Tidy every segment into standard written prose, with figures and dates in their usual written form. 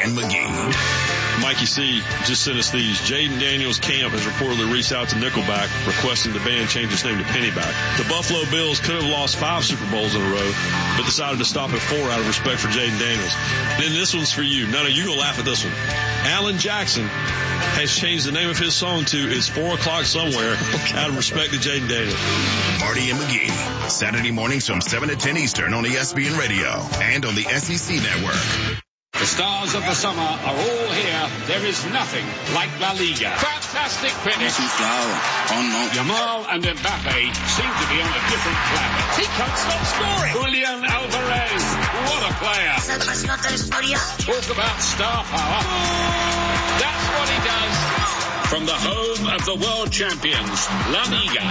and McGee. Mikey C. just sent us these. Jaden Daniels' camp has reportedly reached out to Nickelback requesting the band change its name to Pennyback. The Buffalo Bills could have lost 5 Super Bowls in a row, but decided to stop at 4 out of respect for Jaden Daniels. Then this one's for you. None of you will laugh at this one. Alan Jackson has changed the name of his song to It's 4 O'Clock Somewhere out of respect to Jaden Daniels. Marty and McGee, Saturday mornings from 7 to 10 Eastern on ESPN Radio and on the SEC Network. The stars of the summer are all here. There is nothing like La Liga. Fantastic finish. Yamal and Mbappe seem to be on a different planet. He can't stop scoring. Julian Alvarez, what a player. Talk about star power. That's what he does. From the home of the world champions, La Liga.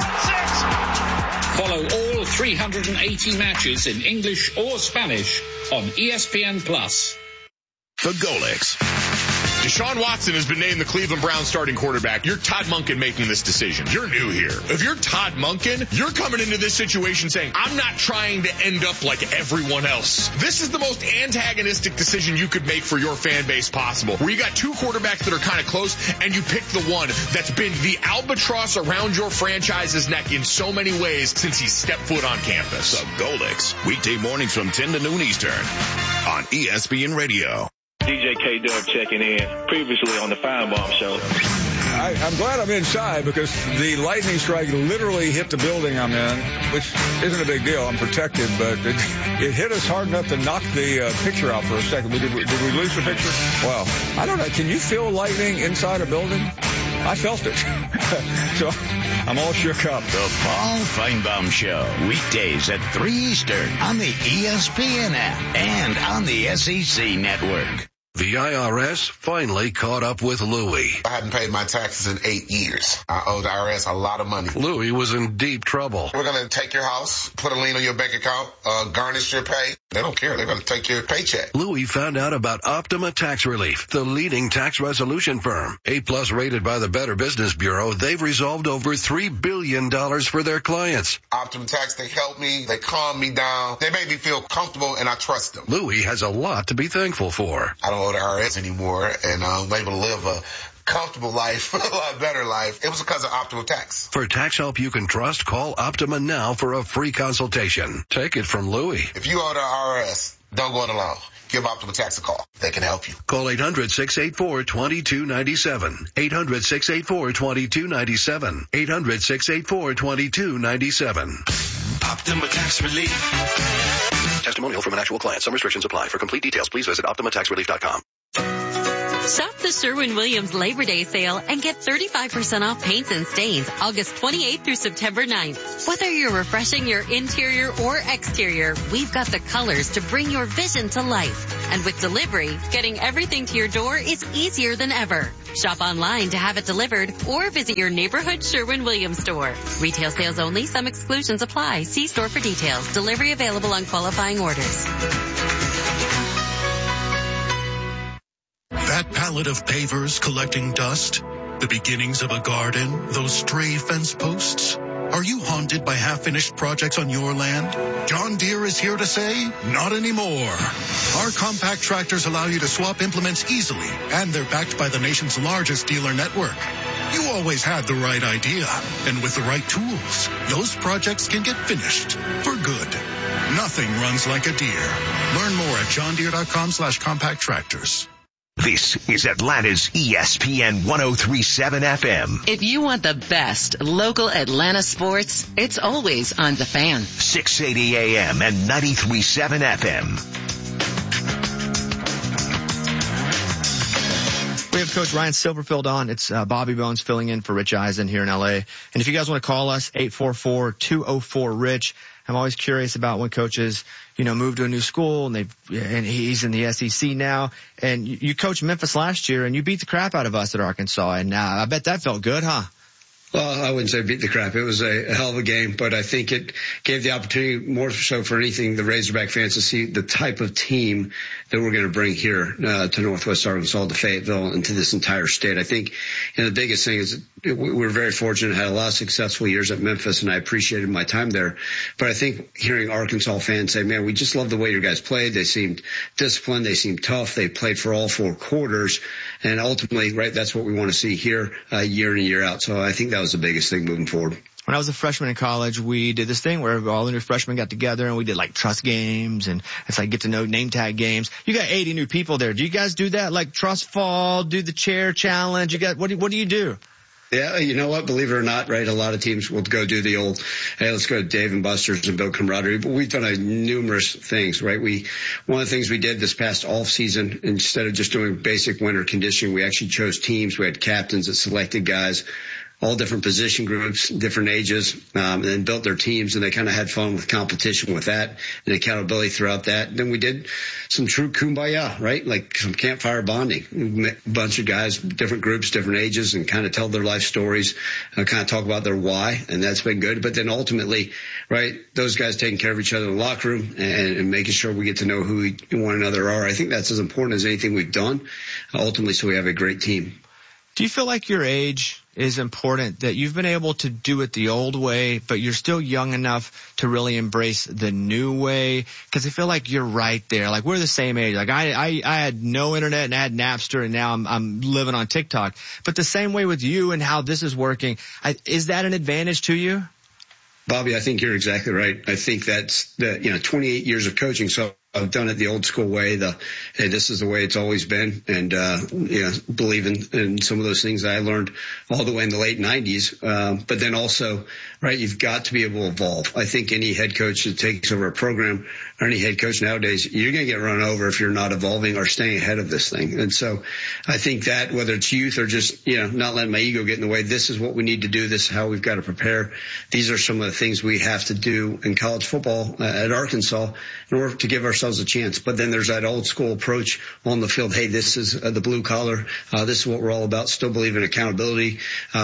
Follow all 380 matches in English or Spanish on ESPN+. The Golix. Deshaun Watson has been named the Cleveland Browns starting quarterback. You're Todd Monken making this decision. You're new here. If you're Todd Monken, you're coming into this situation saying, I'm not trying to end up like everyone else. This is the most antagonistic decision you could make for your fan base possible, where you got 2 quarterbacks that are kind of close, and you picked the one that's been the albatross around your franchise's neck in so many ways since he stepped foot on campus. The Golix, weekday mornings from 10 to noon Eastern on ESPN Radio. DJ K-Dub checking in, previously on the Firebomb Show. I'm glad I'm inside because the lightning strike literally hit the building I'm in, which isn't a big deal. I'm protected, but it hit us hard enough to knock the picture out for a second. Did we lose the picture? Well, I don't know. Can you feel lightning inside a building? I felt it. So I'm all shook up. The Paul Finebaum Show, weekdays at 3 Eastern on the ESPN app and on the SEC Network. The IRS finally caught up with Louie. I hadn't paid my taxes in 8 years. I owe the IRS a lot of money. Louie was in deep trouble. We're going to take your house, put a lien on your bank account, garnish your pay. They don't care. They're going to take your paycheck. Louie found out about Optima Tax Relief, the leading tax resolution firm. A+ rated by the Better Business Bureau, they've resolved over $3 billion for their clients. Optima Tax, they help me. They calm me down. They make me feel comfortable, and I trust them. Louie has a lot to be thankful for. I don't owe the IRS anymore, and I'm able to live a comfortable life, a lot better life. It was because of Optima Tax. For tax help you can trust, call Optima now for a free consultation. Take it from Louie. If you owe the IRS, don't go it alone. Give Optima Tax a call. They can help you. Call 800-684-2297. 800-684-2297. 800-684-2297. Optima Tax Relief. Testimonial from an actual client. Some restrictions apply. For complete details, please visit OptimaTaxRelief.com. Shop the Sherwin-Williams Labor Day sale and get 35% off paints and stains August 28th through September 9th. Whether you're refreshing your interior or exterior, we've got the colors to bring your vision to life. And with delivery, getting everything to your door is easier than ever. Shop online to have it delivered or visit your neighborhood Sherwin-Williams store. Retail sales only. Some exclusions apply. See store for details. Delivery available on qualifying orders. That pallet of pavers collecting dust, the beginnings of a garden, those stray fence posts. Are you haunted by half-finished projects on your land? John Deere is here to say, not anymore. Our compact tractors allow you to swap implements easily, and they're backed by the nation's largest dealer network. You always had the right idea, and with the right tools, those projects can get finished for good. Nothing runs like a Deere. Learn more at johndeere.com/compact tractors. This is Atlanta's ESPN 103.7 FM. If you want the best local Atlanta sports, it's always on The Fan. 680 AM and 93.7 FM. We have Coach Ryan Silverfield on. It's Bobby Bones filling in for Rich Eisen here in L.A. And if you guys want to call us, 844-204-RICH. I'm always curious about when coaches, move to a new school and he's in the SEC now. And you coached Memphis last year and you beat the crap out of us at Arkansas. And I bet that felt good, huh? Well, I wouldn't say beat the crap. It was a hell of a game, but I think it gave the opportunity more so for anything the Razorback fans to see the type of team that we're going to bring here to Northwest Arkansas, to Fayetteville, and to this entire state. I think the biggest thing is we're very fortunate, had a lot of successful years at Memphis, and I appreciated my time there. But I think hearing Arkansas fans say, man, we just love the way your guys played. They seemed disciplined. They seemed tough. They played for all 4 quarters. And ultimately, right, that's what we want to see here year in and year out. So I think that was the biggest thing moving forward. When I was a freshman in college, we did this thing where all the new freshmen got together and we did like trust games, and it's like get to know name tag games. You got 80 new people there. Do you guys do that? Like trust fall, do the chair challenge? You got, what do you do? Yeah, you know what? Believe it or not, right, a lot of teams will go do the old, hey, let's go to Dave and Buster's and build camaraderie. But we've done numerous things, right? One of the things we did this past off season, instead of just doing basic winter conditioning, we actually chose teams. We had captains that selected guys, all different position groups, different ages, and then built their teams, and they kind of had fun with competition with that and accountability throughout that. And then we did some true kumbaya, right? Like some campfire bonding. A bunch of guys, different groups, different ages, and kind of tell their life stories, kind of talk about their why, and that's been good. But then ultimately, right, those guys taking care of each other in the locker room and making sure we get to know who one another are. I think that's as important as anything we've done, ultimately, so we have a great team. Do you feel like your age is important, that you've been able to do it the old way, but you're still young enough to really embrace the new way? Because I feel like you're right there. Like we're the same age. Like I had no internet and I had Napster, and now I'm living on TikTok. But the same way with you and how this is working, is that an advantage to you? Bobby, I think you're exactly right. I think that's 28 years of coaching. So I've done it the old school way, hey, this is the way it's always been. And, believe in some of those things that I learned all the way in the late 90s. But then also, right, you've got to be able to evolve. I think any head coach that takes over a program, or any head coach nowadays, you're going to get run over if you're not evolving or staying ahead of this thing. And so I think that whether it's youth or just, not letting my ego get in the way, this is what we need to do. This is how we've got to prepare. These are some of the things we have to do in college football at Arkansas in order to give ourselves a chance. But then there's that old school approach on the field. Hey, this is the blue collar. This is what we're all about. Still believe in accountability.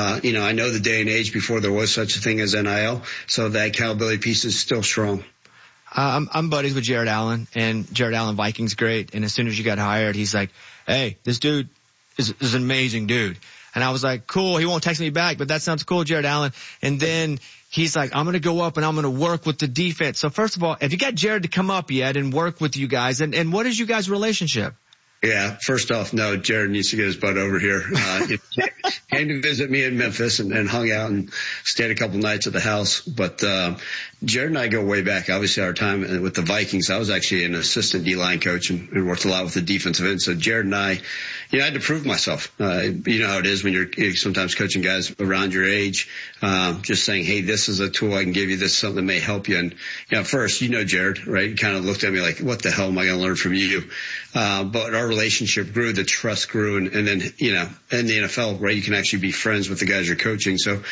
I know the day and age before there was such a thing as NIL. So that accountability piece is still strong. I'm buddies with Jared Allen, and Jared Allen, Vikings great. And as soon as you got hired, he's like, hey, this dude is an amazing dude. And I was like, cool. He won't text me back, but that sounds cool, Jared Allen. And then he's like, I'm going to go up and I'm going to work with the defense. So first of all, have you got Jared to come up yet and work with you guys? And what is you guys' relationship? Yeah, first off, no, Jared needs to get his butt over here. He came to visit me in Memphis and hung out and stayed a couple nights at the house. But Jared and I go way back. Obviously, our time with the Vikings, I was actually an assistant D-line coach and worked a lot with the defensive end. So Jared and I, I had to prove myself. You know how it is when you're sometimes coaching guys around your age, just saying, hey, this is a tool I can give you. This is something that may help you. And, first, Jared, right? He kind of looked at me like, what the hell am I going to learn from you? But our relationship grew, the trust grew, and then, in the NFL, right, you can actually be friends with the guys you're coaching. So,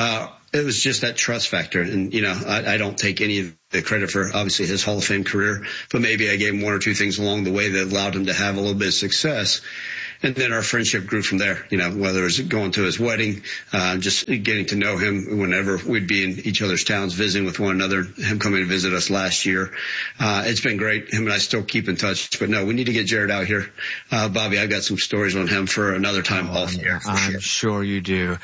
it was just that trust factor. And, I don't take any of the credit for obviously his Hall of Fame career, but maybe I gave him one or two things along the way that allowed him to have a little bit of success. And then our friendship grew from there, whether it was going to his wedding, just getting to know him whenever we'd be in each other's towns, visiting with one another, him coming to visit us last year. It's been great. Him and I still keep in touch, but no, we need to get Jared out here. Bobby, I've got some stories on him for another time off here. I'm sure you do.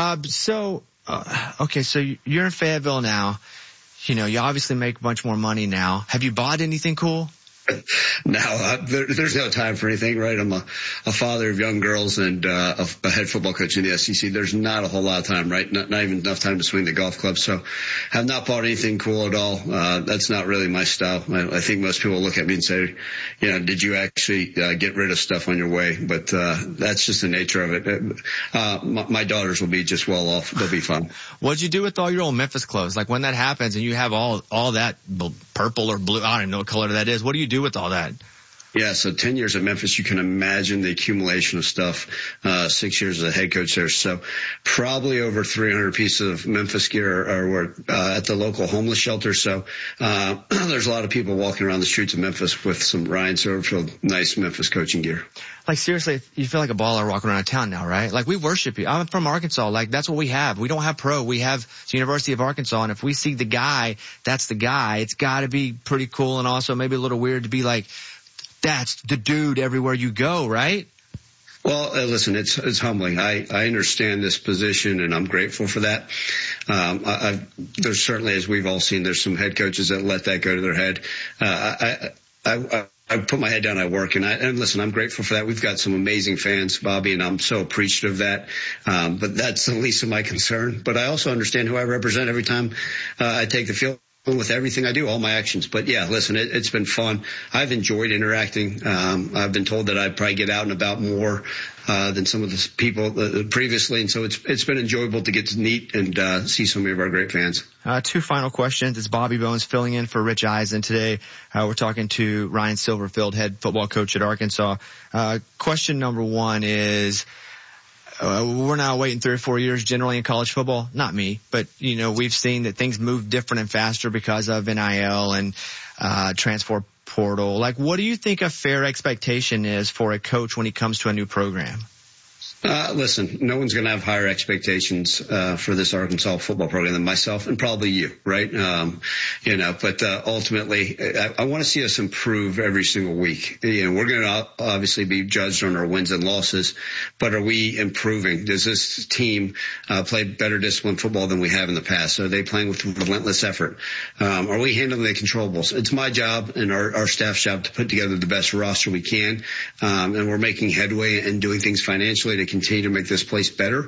Okay, so you're in Fayetteville now. You obviously make much more money now. Have you bought anything cool? No, there's no time for anything, right? I'm a father of young girls and a head football coach in the SEC. There's not a whole lot of time, right? Not even enough time to swing the golf club. So have not bought anything cool at all. That's not really my style. I think most people look at me and say, did you actually get rid of stuff on your way? But that's just the nature of it. My daughters will be just well off. They'll be fine. What'd you do with all your old Memphis clothes? Like when that happens and you have all that purple or blue, I don't even know what color that is. What do you do with all that? Yeah, so 10 years at Memphis, you can imagine the accumulation of stuff. 6 years as a head coach there. So probably over 300 pieces of Memphis gear were at the local homeless shelter. So there's a lot of people walking around the streets of Memphis with some Ryan Silverfield nice Memphis coaching gear. Like, seriously, you feel like a baller walking around town now, right? Like, we worship you. I'm from Arkansas. Like, that's what we have. We don't have pro. We have the University of Arkansas. And if we see the guy, that's the guy. It's got to be pretty cool and also maybe a little weird to be like, that's the dude everywhere you go, right? Well, listen, it's humbling. I understand this position, and I'm grateful for that. There's certainly, as we've all seen, there's some head coaches that let that go to their head. I put my head down, I work, and listen, I'm grateful for that. We've got some amazing fans, Bobby, and I'm so appreciative of that. But that's the least of my concern. But I also understand who I represent every time I take the field with everything I do, all my actions. But yeah, listen, it's been fun. I've enjoyed interacting. I've been told that I'd probably get out and about more than some of the people previously, and so it's been enjoyable to get to meet and see so many of our great fans. 2 final questions. It's Bobby Bones filling in for Rich Eisen today. We're talking to Ryan Silverfield, head football coach at Arkansas. Question number 1 is, we're now waiting 3 or 4 years generally in college football. Not me, but we've seen that things move different and faster because of NIL and transfer portal. Like, what do you think a fair expectation is for a coach when he comes to a new program? Listen, no one's going to have higher expectations for this Arkansas football program than myself and probably you, right? But ultimately, I want to see us improve every single week. We're going to obviously be judged on our wins and losses, but are we improving? Does this team play better disciplined football than we have in the past? Are they playing with relentless effort? Are we handling the controllables? It's my job and our staff's job to put together the best roster we can, and we're making headway and doing things financially to continue to make this place better.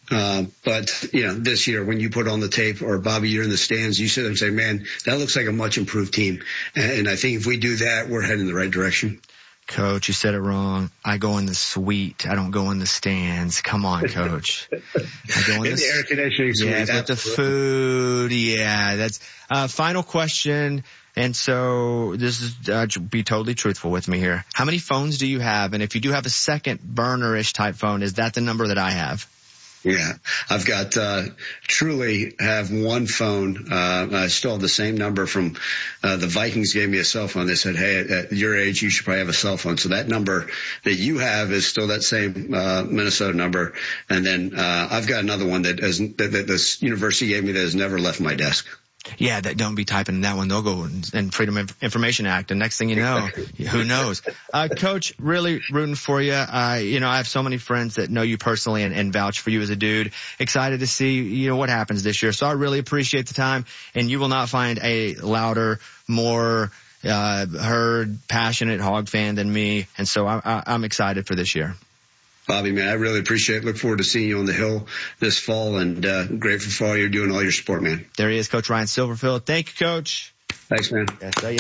But this year, when you put on the tape, or Bobby, you're in the stands, you sit there and say, man, that looks like a much improved team. And I think if we do that, we're heading in the right direction. Coach, you said it wrong. I go in the suite. I don't go in the stands. Come on, Coach. I go in the air conditioning suite. Yeah, with the food. Yeah, that's final question. And so this is, be totally truthful with me here. How many phones do you have? And if you do have a second burner-ish type phone, is that the number that I have? Yeah, I've got, truly have one phone. I still have the same number from, the Vikings gave me a cell phone. They said, hey, at your age, you should probably have a cell phone. So that number that you have is still that same, Minnesota number. And then, I've got another one that this university gave me that has never left my desk. Yeah, don't be typing that one. They'll go in Freedom of Information Act. And next thing you know, who knows? Coach, really rooting for you. I have so many friends that know you personally and vouch for you as a dude. Excited to see, what happens this year. So I really appreciate the time. And you will not find a louder, more heard, passionate Hog fan than me. And so I'm excited for this year. Bobby, man, I really appreciate it. Look forward to seeing you on the Hill this fall, and grateful for all you're doing, all your support, man. There he is, Coach Ryan Silverfield. Thank you, Coach. Thanks, man.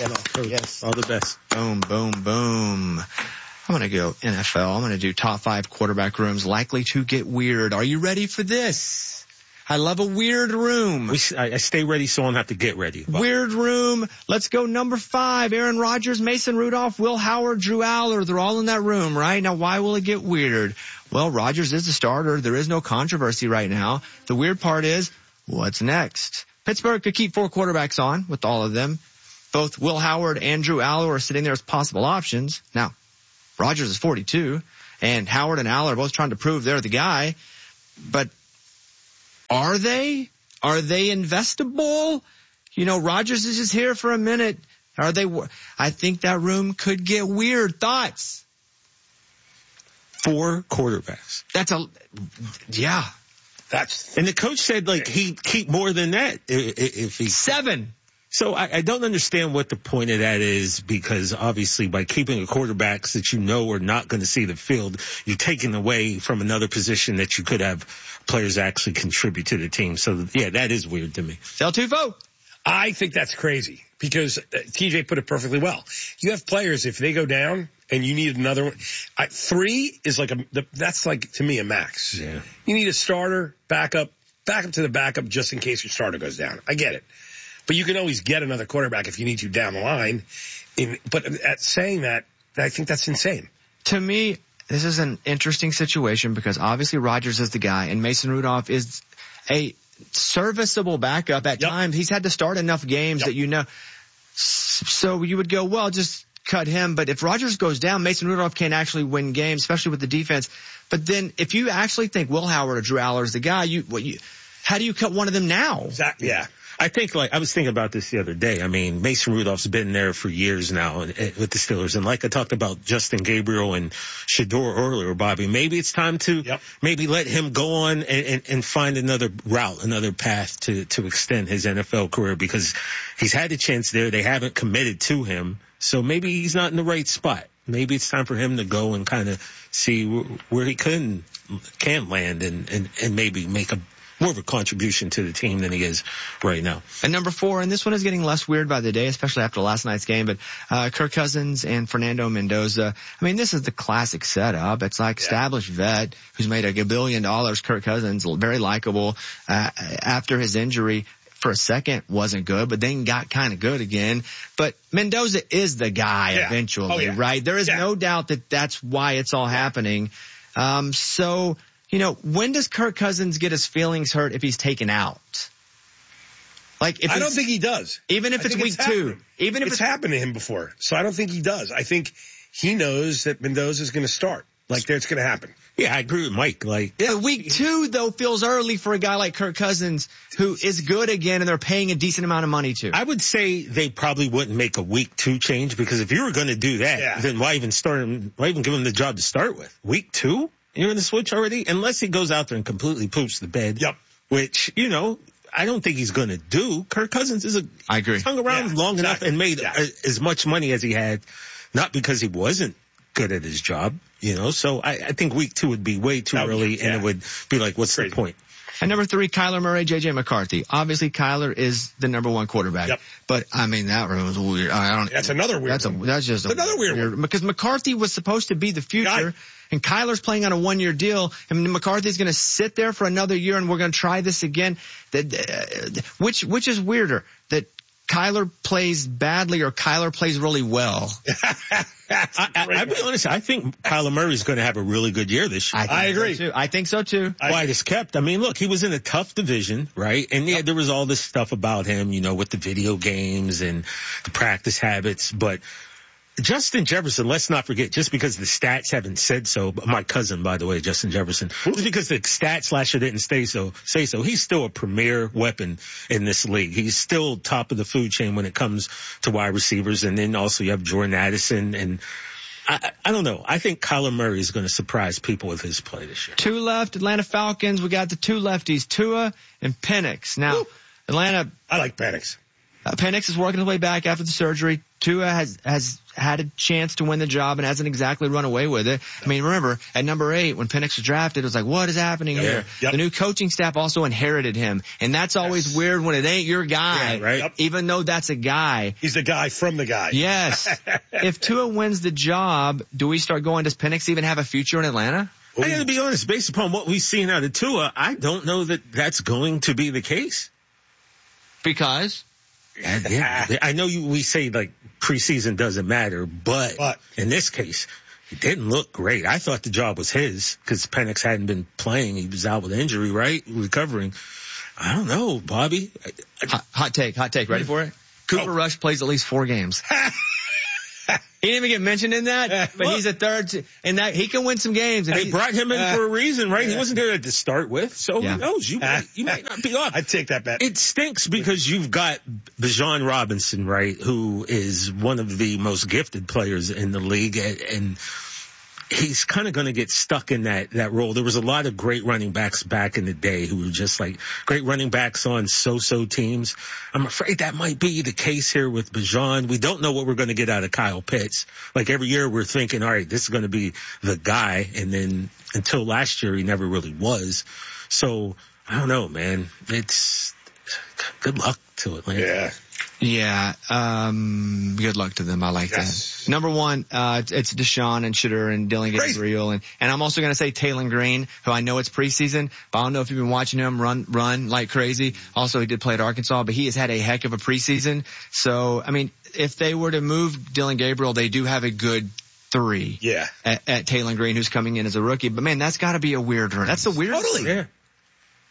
Yes. All the best. Boom, boom, boom. I'm going to go NFL. I'm going to do top 5 quarterback rooms likely to get weird. Are you ready for this? I love a weird room. I stay ready so I don't have to get ready. Weird room. Let's go number 5. Aaron Rodgers, Mason Rudolph, Will Howard, Drew Aller. They're all in that room, right? Now, why will it get weird? Well, Rodgers is the starter. There is no controversy right now. The weird part is, what's next? Pittsburgh could keep 4 quarterbacks on with all of them. Both Will Howard and Drew Aller are sitting there as possible options. Now, Rodgers is 42, and Howard and Aller are both trying to prove they're the guy. But are they? Are they investable? Rodgers is just here for a minute. Are they? I think that room could get weird. Thoughts? 4 quarterbacks. Yeah. And the coach said he'd keep more than that if he 7. So I don't understand what the point of that is, because obviously by keeping a quarterbacks that are not going to see the field, you're taking away from another position that you could have players actually contribute to the team. So yeah, that is weird to me. Del Tufo. I think that's crazy because TJ put it perfectly well. You have players, if they go down and you need another one, 3 is that's to me a max. Yeah. You need a starter, backup to the backup just in case your starter goes down. I get it. But you can always get another quarterback if you need to down the line. But at saying that, I think that's insane. To me, this is an interesting situation because obviously Rodgers is the guy and Mason Rudolph is a serviceable backup at times. He's had to start enough games that So you would go, well, just cut him. But if Rodgers goes down, Mason Rudolph can't actually win games, especially with the defense. But then if you actually think Will Howard or Drew Aller is the guy, how do you cut one of them now? Exactly. Yeah. I think, I was thinking about this the other day. I mean, Mason Rudolph's been there for years now with the Steelers. And like I talked about Justin Gabriel and Shedeur earlier, Bobby, maybe it's time to maybe let him go on and find another route, another path to extend his NFL career, because he's had the chance there. They haven't committed to him. So maybe he's not in the right spot. Maybe it's time for him to go and kind of see where he can land and maybe make more of a contribution to the team than he is right now. And number 4, and this one is getting less weird by the day, especially after last night's game, but Kirk Cousins and Fernando Mendoza. I mean, this is the classic setup. It's like established vet who's made $1 billion. Kirk Cousins, very likable. After his injury, for a second wasn't good, but then got kind of good again. But Mendoza is the guy eventually, right? There is no doubt that that's why it's all happening. So, when does Kirk Cousins get his feelings hurt if he's taken out? I don't think he does. Even if it's week 2. Even if it's happened to him before. So I don't think he does. I think he knows that Mendoza is going to start. That's going to happen. Yeah, I agree with Mike. Week 2, though, feels early for a guy like Kirk Cousins, who is good again, and they're paying a decent amount of money to. I would say they probably wouldn't make a week 2 change, because if you were going to do that, then why even start him? Why even give him the job to start with? Week 2? You're going to switch already? Unless he goes out there and completely poops the bed. Yep. Which, I don't think he's going to do. Kirk Cousins I agree. He's hung around long enough and made as much money as he had, not because he wasn't good at his job, So I think week 2 would be way too early, and it would be like, what's the point? And number 3, Kyler Murray, J.J. McCarthy. Obviously, Kyler is the number 1 quarterback. Yep. But, I mean, that was weird. That's another weird one. That's just another weird one. Because McCarthy was supposed to be the future, and Kyler's playing on a 1-year deal, and McCarthy's going to sit there for another year, and we're going to try this again. Which is weirder, that Kyler plays badly or Kyler plays really well? I'll be honest, I think Kyler Murray's going to have a really good year this year. I agree. I think so too. White is kept. I mean, look, he was in a tough division, right? And there was all this stuff about him, with the video games and the practice habits, but Justin Jefferson, let's not forget, just because the stats haven't said so, my cousin, by the way, Justin Jefferson, just because the stats last year didn't say so, he's still a premier weapon in this league. He's still top of the food chain when it comes to wide receivers. And then also you have Jordan Addison, and I don't know. I think Kyler Murray is going to surprise people with his play this year. 2 left, Atlanta Falcons. We got the 2 lefties, Tua and Penix. Now, Atlanta. I like Penix. Penix is working his way back after the surgery. Tua has had a chance to win the job and hasn't exactly run away with it. I mean, remember, at number 8, when Penix was drafted, it was like, what is happening here? Yep. The new coaching staff also inherited him. And that's always weird when it ain't your guy, right? Even though that's a guy. He's the guy from the guy. Yes. If Tua wins the job, do we start going, does Penix even have a future in Atlanta? I gotta be honest, based upon what we've seen out of Tua, I don't know that that's going to be the case. Because? I know we say preseason doesn't matter, but in this case, it didn't look great. I thought the job was his because Penix hadn't been playing. He was out with injury, right? Recovering. I don't know, Bobby. Hot take. Ready for it? Cooper Rush plays at least 4 games. He didn't even get mentioned in that, but he's a third, and that he can win some games. And they brought him in for a reason, right? He wasn't there to start with, so who knows? You might not be off. I'd take that bet. It stinks because you've got Bijan Robinson, right, who is one of the most gifted players in the league, and he's kind of going to get stuck in that role. There was a lot of great running backs back in the day who were just great running backs on so-so teams. I'm afraid that might be the case here with Bijan. We don't know what we're going to get out of Kyle Pitts. Every year we're thinking, all right, this is going to be the guy. And then until last year, he never really was. So I don't know, man. It's good luck to Atlanta. Yeah. Good luck to them. I like that. Number 1, it's Deshaun and Shedeur and Dylan Gabriel. And I'm also going to say Taylon Green, who I know it's preseason, but I don't know if you've been watching him run like crazy. Also, he did play at Arkansas, but he has had a heck of a preseason. So, I mean, if they were to move Dylan Gabriel, they do have a good 3 at Taylon Green, who's coming in as a rookie. But man, that's got to be a weird run. That's a weird. Totally. Yeah.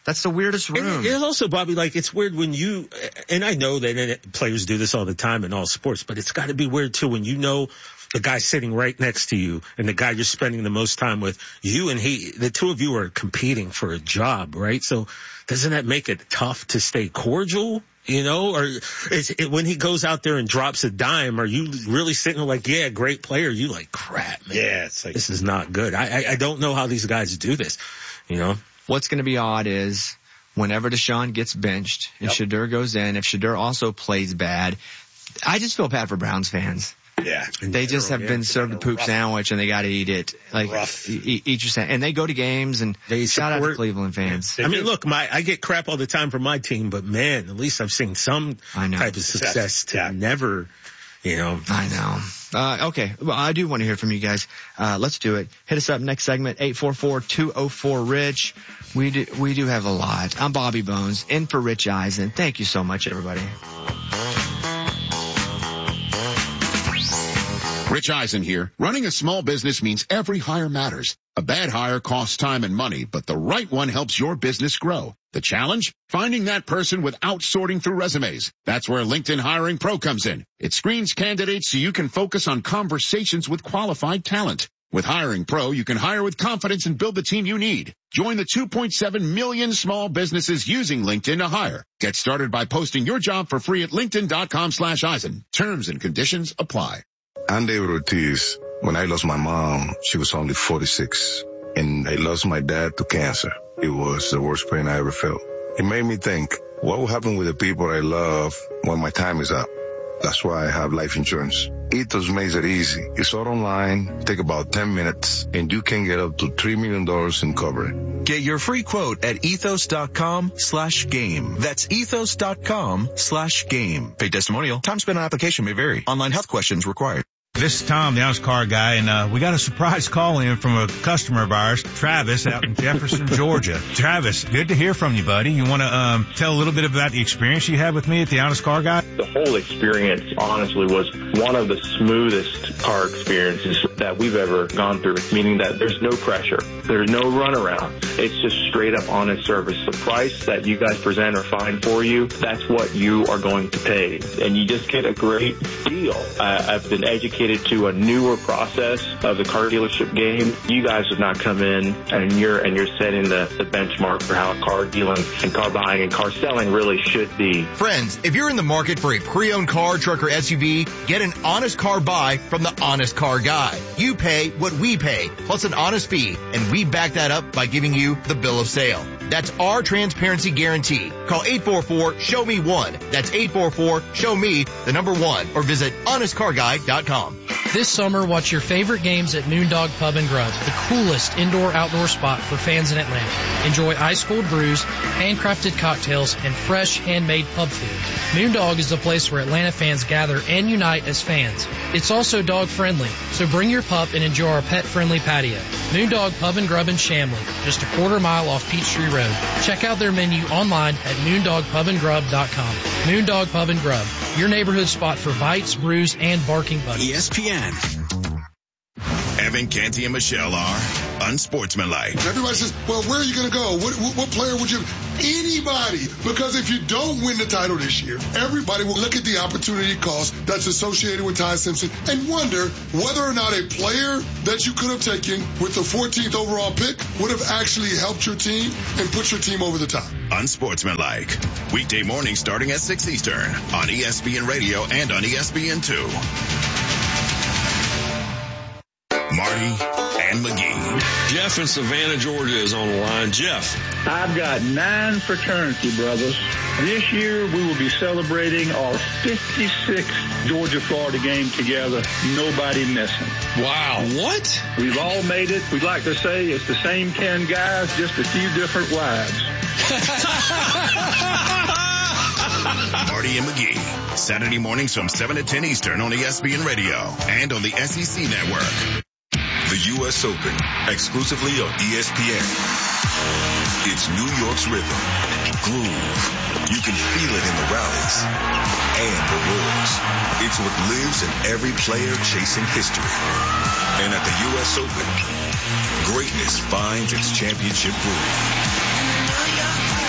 That's the weirdest room. And it's also, Bobby, like, it's weird when you, and I know that players do this all the time in all sports, but it's got to be weird too when you know the guy sitting right next to you and the guy you're spending the most time with, you and the two of you are competing for a job, right? So doesn't that make it tough to stay cordial? You know, or when he goes out there and drops a dime, are you really sitting like, yeah, great player? You like, crap, man. Yeah, it's like, this is not good. I don't know how these guys do this, you know? What's going to be odd is whenever Deshaun gets benched and Shedeur goes in, if Shedeur also plays bad, I just feel bad for Browns fans. Yeah. They just have been served a poop sandwich and they got to eat it. Like, eat your sandwich. And they go to games and they shout out to Cleveland fans. I mean, look, I get crap all the time from my team, but man, at least I've seen some type of success to never, you know. I know. Okay. Well, I do want to hear from you guys. Let's do it. Hit us up next segment, 844-204-RICH. We do have a lot. I'm Bobby Bones, in for Rich Eisen. Thank you so much, everybody. Rich Eisen here. Running a small business means every hire matters. A bad hire costs time and money, but the right one helps your business grow. The challenge? Finding that person without sorting through resumes. That's where LinkedIn Hiring Pro comes in. It screens candidates so you can focus on conversations with qualified talent. With Hiring Pro, you can hire with confidence and build the team you need. Join the 2.7 million small businesses using LinkedIn to hire. Get started by posting your job for free at linkedin.com/Eisen. Terms and conditions apply. I'm David Ortiz. When I lost my mom, she was only 46. And I lost my dad to cancer. It was the worst pain I ever felt. It made me think, what will happen with the people I love when my time is up? That's why I have life insurance. Ethos makes it easy. It's all online, take about 10 minutes, and you can get up to $3 million in coverage. Get your free quote at ethos.com/game. That's ethos.com/game. Paid testimonial. Time spent on application may vary. Online health questions required. This is Tom, the Honest Car Guy, and we got a surprise call in from a customer of ours, Travis, out in Jefferson, Georgia. Travis, good to hear from you, buddy. You want to tell a little bit about the experience you had with me at the Honest Car Guy? The whole experience, honestly, was one of the smoothest car experiences that we've ever gone through, meaning that there's no pressure. There's no runaround. It's just straight up honest service. The price that you guys present or find for you, that's what you are going to pay. And you just get a great deal. I've been educated to a newer process of the car dealership game. You guys have not come in and you're setting the benchmark for how car dealing and car buying and car selling really should be. Friends, if you're in the market for a pre-owned car, truck, or SUV, get an honest car buy from the Honest Car Guy. You pay what we pay, plus an honest fee, and we back that up by giving you the bill of sale. That's our transparency guarantee. Call 844-SHOW-ME-1. That's 844-SHOW-ME1, or visit honestcarguy.com. This summer, watch your favorite games at Moondog Pub and Grub, the coolest indoor-outdoor spot for fans in Atlanta. Enjoy ice-cold brews, handcrafted cocktails, and fresh, handmade pub food. Moondog is the place where Atlanta fans gather and unite as fans. It's also dog-friendly, so bring your pup and enjoy our pet-friendly patio. Moondog Pub and Grub in Chamblee, just a quarter mile off Peachtree Road. Check out their menu online at moondogpubandgrub.com. Moondog Pub and Grub, your neighborhood spot for bites, brews, and barking buddies. ESPN. Evan, Canty, and Michelle are unsportsmanlike. Everybody says, well, where are you going to go? What player would you... Anybody. Because if you don't win the title this year, everybody will look at the opportunity cost that's associated with Ty Simpson and wonder whether or not a player that you could have taken with the 14th overall pick would have actually helped your team and put your team over the top. Unsportsmanlike. Weekday mornings starting at 6 Eastern on ESPN Radio and on ESPN2. Marty and McGee. Jeff in Savannah, Georgia is on the line. Jeff. I've got 9 fraternity brothers. This year we will be celebrating our 56th Georgia-Florida game together. Nobody missing. Wow. What? We've all made it. We'd like to say it's the same 10 guys, just a few different wives. Marty and McGee. Saturday mornings from 7 to 10 Eastern on ESPN Radio and on the SEC Network. The U.S. Open, exclusively on ESPN. It's New York's rhythm, groove. You can feel it in the rallies and the roars. It's what lives in every player chasing history. And at the U.S. Open, greatness finds its championship groove.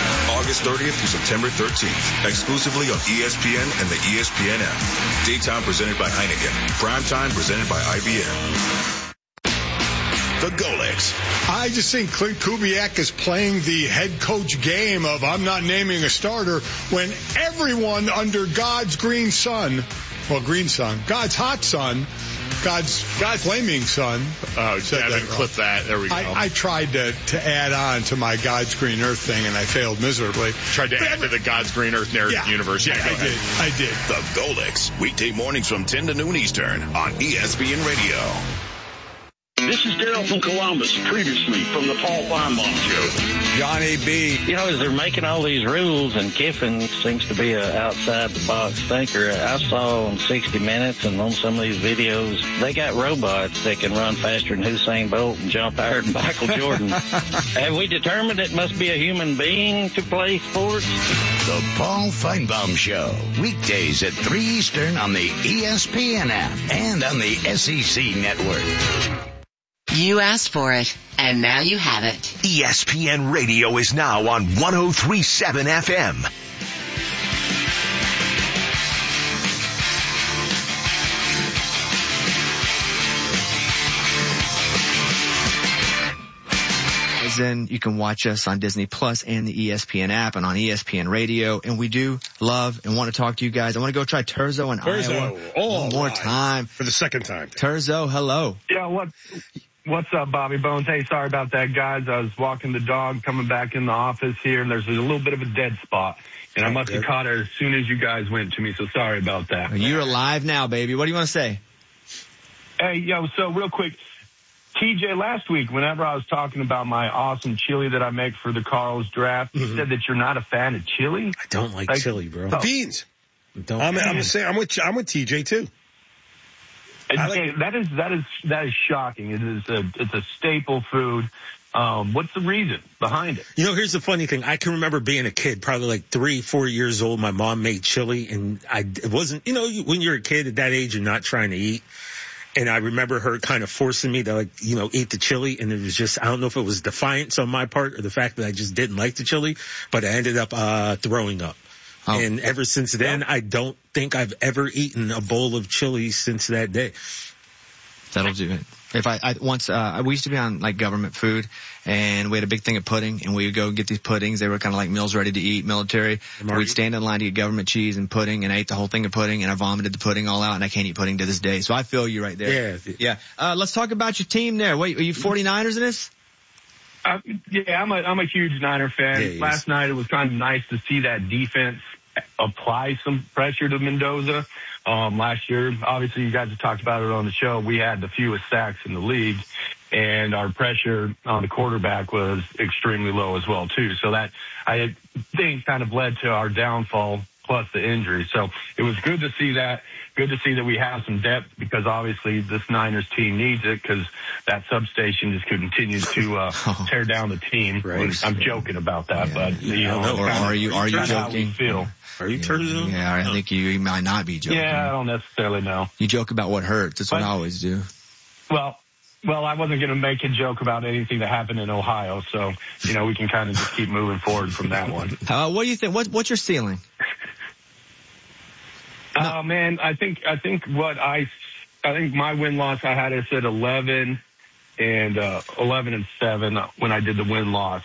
August 30th through September 13th, exclusively on ESPN and the ESPN app. Daytime presented by Heineken. Primetime presented by IBM. The Golics. I just think Clint Kubiak is playing the head coach game of I'm not naming a starter when everyone under God's green sun, God's hot sun, God's flaming sun. Oh, Devin, clip that. There we go. I tried to add on to my God's green earth thing, and I failed miserably. Tried to add to the God's green earth narrative universe. Yeah, I did. The Golics, weekday mornings from 10 to noon Eastern on ESPN Radio. This is Daryl from Columbus, previously from the Paul Feinbaum Show. Johnny B. You know, as they're making all these rules, and Kiffin seems to be a outside-the-box thinker, I saw on 60 Minutes and on some of these videos, they got robots that can run faster than Usain Bolt and jump higher than Michael Jordan. Have we determined it must be a human being to play sports? The Paul Feinbaum Show, weekdays at 3 Eastern on the ESPN app and on the SEC Network. You asked for it, and now you have it. ESPN Radio is now on 103.7 FM. Then you can watch us on Disney Plus and the ESPN app and on ESPN Radio. And we do love and want to talk to you guys. I want to go try Terzo in Iowa one more time. For the second time. Terzo, hello. Yeah, what's up, Bobby Bones? Hey, sorry about that, guys. I was walking the dog coming back in the office here, and there's a little bit of a dead spot. And I must have caught it as soon as you guys went to me, so sorry about that. You're alive now, baby. What do you want to say? Hey, so real quick. TJ, last week, whenever I was talking about my awesome chili that I make for the Carls draft, you said that you're not a fan of chili. I don't like chili, bro. The beans. I'm with TJ too. That is shocking. It's a staple food. What's the reason behind it? You know, here's the funny thing. I can remember being a kid, probably like 3-4 years old. My mom made chili, and it wasn't, when you're a kid at that age, you're not trying to eat. And I remember her kind of forcing me to eat the chili. And it was just, I don't know if it was defiance on my part or the fact that I just didn't like the chili, but I ended up, throwing up. Oh. And ever since then, I don't think I've ever eaten a bowl of chili since that day. That'll do it. We used to be on government food, and we had a big thing of pudding, and we would go get these puddings. They were kind of like meals ready to eat, military. We'd stand in line to get government cheese and pudding, and I ate the whole thing of pudding, and I vomited the pudding all out, and I can't eat pudding to this day. So I feel you right there. Yeah. Let's talk about your team there. Wait, are you 49ers in this? Yeah, I'm a huge Niner fan. Yeah, last night it was kind of nice to see that defense apply some pressure to Mendoza. Last year, obviously you guys have talked about it on the show. We had the fewest sacks in the league, and our pressure on the quarterback was extremely low as well too. So that, I think, kind of led to our downfall plus the injury. So it was good to see that. Good to see that we have some depth, because obviously this Niners team needs it, because that substation just continues to tear down the team. Right. I'm joking about that, but are you joking? Are you turning? Yeah, I think you might not be joking. Yeah, I don't necessarily know. You joke about what hurts. That's what I always do. Well, I wasn't going to make a joke about anything that happened in Ohio, so we can kind of just keep moving forward from that one. What do you think? What's your ceiling? Man, I think my win-loss, I had us at 11 and 11-7 when I did the win-loss.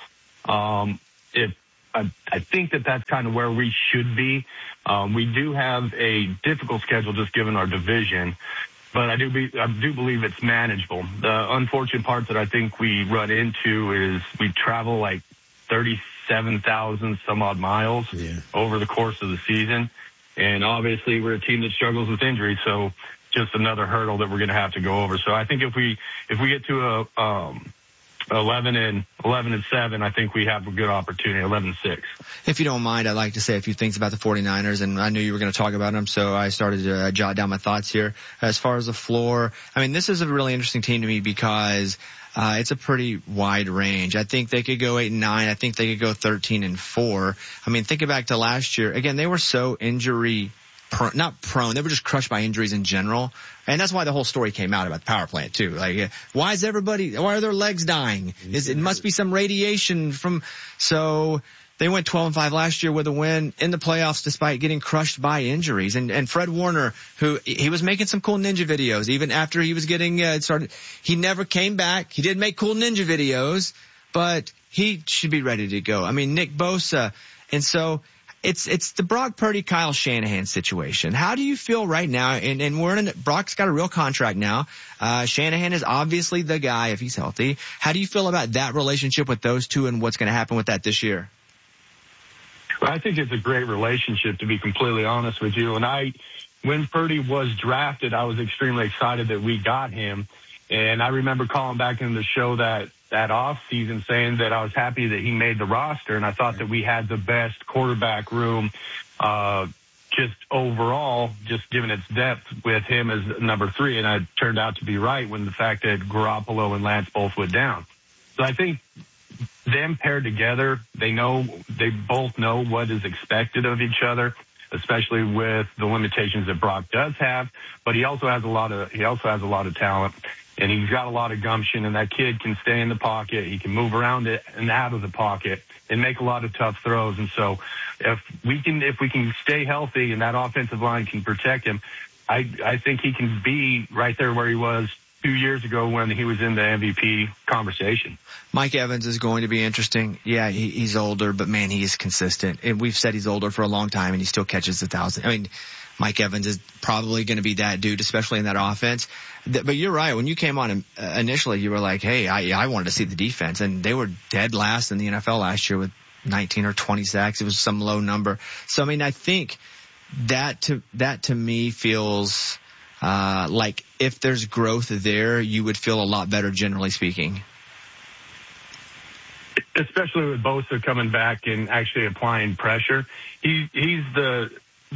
I think that's kind of where we should be. We do have a difficult schedule just given our division, but I do believe it's manageable. The unfortunate part that I think we run into is we travel like 37,000 some odd miles over the course of the season. And obviously we're a team that struggles with injury, so just another hurdle that we're going to have to go over. So I think if we get to 11-7, I think we have a good opportunity. 11-6. If you don't mind, I'd like to say a few things about the 49ers, and I knew you were going to talk about them, so I started to jot down my thoughts here. As far as the floor, I mean, this is a really interesting team to me because it's a pretty wide range. I think they could go 8-9. I think they could go 13-4. I mean, think back to last year. Again, they were so not prone. They were just crushed by injuries in general. And that's why the whole story came out about the power plant too. Like, why are their legs dying? It must be some radiation so They went 12-5 last year with a win in the playoffs despite getting crushed by injuries. And Fred Warner, who he was making some cool ninja videos even after he was getting started. He never came back. He did make cool ninja videos, but he should be ready to go. I mean, Nick Bosa. And so it's the Brock Purdy, Kyle Shanahan situation. How do you feel right now? And Brock's got a real contract now. Shanahan is obviously the guy if he's healthy. How do you feel about that relationship with those two and what's going to happen with that this year? Well, I think it's a great relationship, to be completely honest with you. And when Purdy was drafted, I was extremely excited that we got him. And I remember calling back in the show that off season saying that I was happy that he made the roster. And I thought that we had the best quarterback room, just overall, just given its depth with him as number 3. And I turned out to be right when the fact that Garoppolo and Lance both went down. So I think them paired together, they both know what is expected of each other, especially with the limitations that Brock does have. But he also has a lot of talent. And he's got a lot of gumption, and that kid can stay in the pocket. He can move around it and out of the pocket and make a lot of tough throws. And so if we can stay healthy and that offensive line can protect him, I think he can be right there where he was 2 years ago when he was in the MVP conversation. Mike Evans is going to be interesting. Yeah, he's older, but man, he is consistent. And we've said he's older for a long time and he still catches 1,000. I mean, Mike Evans is probably going to be that dude, especially in that offense. But you're right. When you came on initially, you were like, hey, I wanted to see the defense. And they were dead last in the NFL last year with 19 or 20 sacks. It was some low number. So, I mean, I think that to me feels like if there's growth there, you would feel a lot better, generally speaking. Especially with Bosa coming back and actually applying pressure. He's the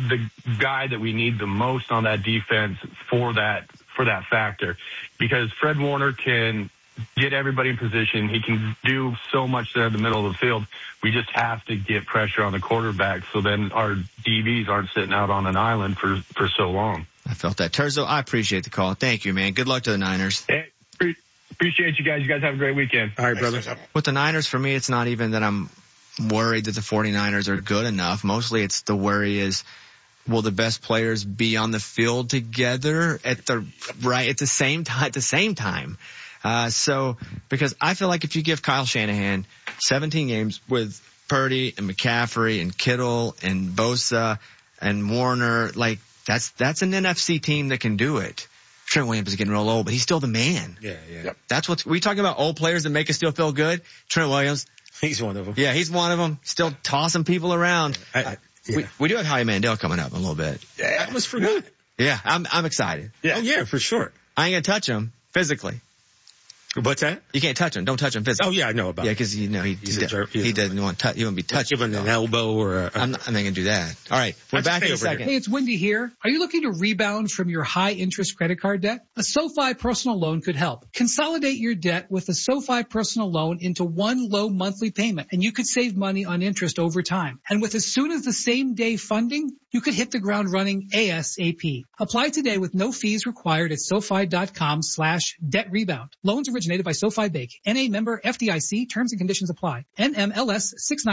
guy that we need the most on that defense for that factor, because Fred Warner can get everybody in position. He can do so much there in the middle of the field. We just have to get pressure on the quarterback so then our DBs aren't sitting out on an island for so long. I felt that. Terzo, I appreciate the call. Thank you, man. Good luck to the Niners. Hey, appreciate you guys. You guys have a great weekend. All right, brother. With the Niners, for me, it's not even that I'm worried that the 49ers are good enough. Mostly it's the worry is, will the best players be on the field together at the same time? So, because I feel like if you give Kyle Shanahan 17 games with Purdy and McCaffrey and Kittle and Bosa and Warner, like that's an NFC team that can do it. Trent Williams is getting real old, but he's still the man. Yeah. That's we talking about old players that make us still feel good. Trent Williams. He's one of them. Yeah, he's one of them. Still tossing people around. Yeah. We do have Howie Mandel coming up in a little bit. Yeah, I almost forgot. Yeah, I'm excited. Yeah. Oh, yeah, for sure. I ain't gonna touch him physically. What's that? You can't touch him. Don't touch him physically. Oh, yeah, I know about it. Yeah, because, he doesn't want to, he wouldn't be touched. Giving an elbow or I'm not going to do that. All right. We're back in a second. Hey, it's Wendy here. Are you looking to rebound from your high interest credit card debt? A SoFi personal loan could help. Consolidate your debt with a SoFi personal loan into one low monthly payment, and you could save money on interest over time. And with as soon as the same day funding, you could hit the ground running ASAP. Apply today with no fees required at SoFi.com/debt rebound. Loans originated by SoFi Bank. NA member FDIC. Terms and conditions apply. NMLS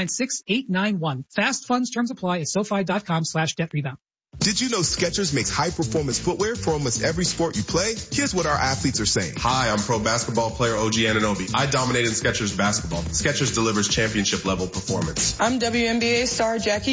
696891. Fast funds terms apply at SoFi.com/debt rebound. Did you know Skechers makes high-performance footwear for almost every sport you play? Here's what our athletes are saying. Hi, I'm pro basketball player OG Anunoby. I dominated Skechers basketball. Skechers delivers championship-level performance. I'm WNBA star Jackie